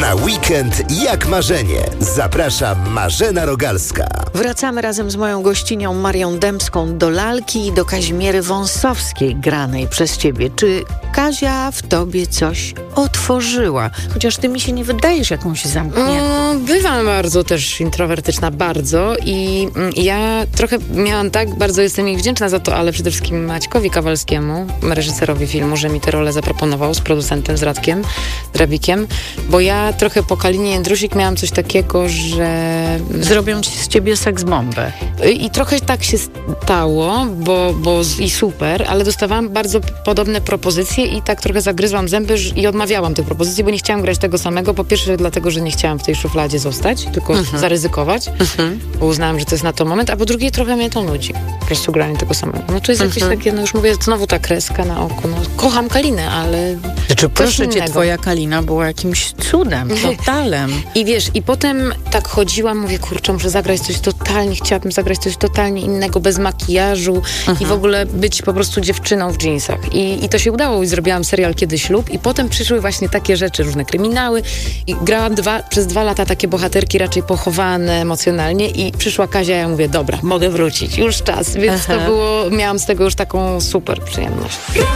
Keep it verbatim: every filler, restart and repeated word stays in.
Na weekend jak marzenie. Zaprasza Marzena Rogalska. Wracamy razem z moją gościnią Marią Dębską do lalki i do Kazimiery Wąsowskiej, granej przez ciebie. Czy Kazia w tobie coś otworzyła? Chociaż ty mi się nie wydajesz jakąś zamkniętą. Mm, bywam bardzo też introwertyczna, bardzo i mm, ja trochę miałam tak, bardzo jestem jej wdzięczna za to, ale przede wszystkim Maćkowi Kawalskiemu, reżyserowi filmu, że mi tę rolę zaproponował z producentem, z Radkiem Drabikiem, bo ja trochę po Kalinie Jędrusik miałam coś takiego, że... Zrobią ci z ciebie seksbombę. I trochę tak się stało, bo, bo i super, ale dostawałam bardzo podobne propozycje i tak trochę zagryzłam zęby i odmawiałam tych propozycji, bo nie chciałam grać tego samego. Po pierwsze dlatego, że nie chciałam w tej szufladzie zostać, tylko uh-huh. zaryzykować, uh-huh. bo uznałam, że to jest na to moment, a po drugie trochę mnie to nudzi. Po prostu granie tego samego. No to jest uh-huh. jakieś takie, no już mówię, znowu ta kreska na oko. No, kocham Kalinę, ale Znaczy, proszę cię, innego. twoja Kalina była jakimś cudem, totalem. I wiesz, i potem tak chodziłam, mówię, kurczę, muszę zagrać coś totalnie, chciałabym zagrać coś totalnie innego, bez makijażu uh-huh. i w ogóle być po prostu dziewczyną w dżinsach. I, I to się udało i zrobiłam serial Kiedy ślub i potem przyszły właśnie takie rzeczy, różne kryminały i grałam dwa, przez dwa lata takie bohaterki raczej pochowane emocjonalnie i przyszła Kazia, ja mówię, dobra, mogę wrócić, już czas, więc Aha. to było, miałam z tego już taką super przyjemność.